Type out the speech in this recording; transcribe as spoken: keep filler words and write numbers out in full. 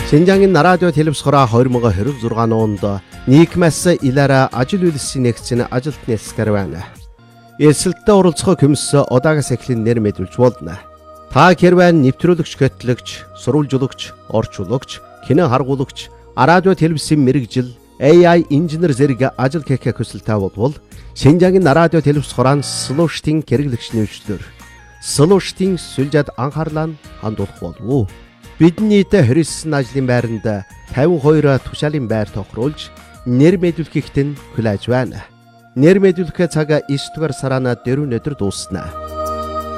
Шинжаангийн радио телевизхороо хоёр мың двадцать шесть онд нийгмээс илаараа ажил үйлсийн нэгцэн ажилт нэлсгэр байна. Эсэлтэ оролцохоо көмс удаагаас эхлэн нэр мэдүүлж болно. Та хэрвээ нэвтрүүлэгч, хөтлөгч, сурвалжуулагч, орчуулагч, кино харгуулагч, радио телевизийн мэрэгжил, A I инженер зэрэг ажил хийх хүсэлтэй болвол Шинжаангийн радио телевизхороо Solution хэрэглэгч нэвчлэр Solution сүлжээд анхаарлаа хандуулах болов. Бидний хоригдсан ажлын байранд пятьдесят two тушаалын байр тохируулж нэр мэдүүлэхэд хүлээж байна. Нэр мэдүүлэх цаг девять дугаар сараа дөрөв өдөр дуусна.